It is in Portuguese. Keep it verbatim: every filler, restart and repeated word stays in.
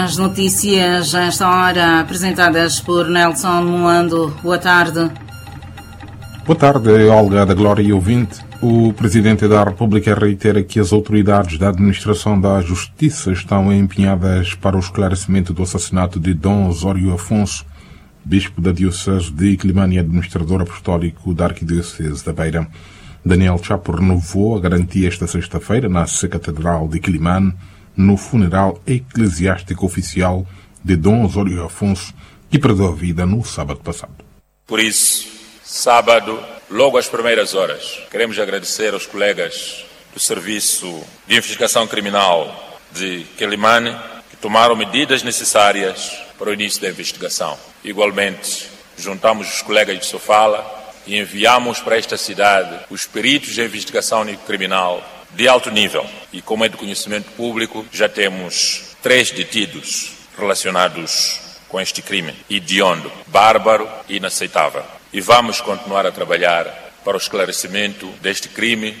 As notícias a esta hora apresentadas por Nelson Moando. Boa tarde. Boa tarde, Olga da Glória e ouvinte. O Presidente da República reitera que as autoridades da Administração da Justiça estão empenhadas para o esclarecimento do assassinato de Dom Osório Afonso, Bispo da Diocese de Quilimane e administrador apostólico da Arquidiocese da Beira. Daniel Chapo renovou a garantia esta sexta-feira na Sé Catedral de Quilimane, no funeral eclesiástico oficial de Dom Osório Afonso, que perdeu a vida no sábado passado. Por isso, sábado, logo às primeiras horas, queremos agradecer aos colegas do Serviço de Investigação Criminal de Quilimane que tomaram medidas necessárias para o início da investigação. Igualmente, juntamos os colegas de Sofala e enviamos para esta cidade os peritos de investigação criminal de alto nível. E como é de conhecimento público, já temos três detidos relacionados com este crime hediondo, bárbaro e inaceitável. E vamos continuar a trabalhar para o esclarecimento deste crime